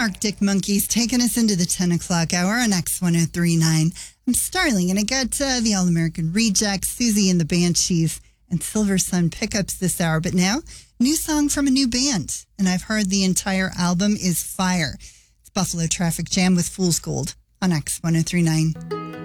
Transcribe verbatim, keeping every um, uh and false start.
Arctic Monkeys taking us into the ten o'clock hour on X ten thirty-nine. I'm Starling, and I got uh, the All-American Rejects, Susie and the Banshees, and Silver Sun pickups this hour. But now, new song from a new band, and I've heard the entire album is fire. It's Buffalo Traffic Jam with Fool's Gold on X ten thirty-nine.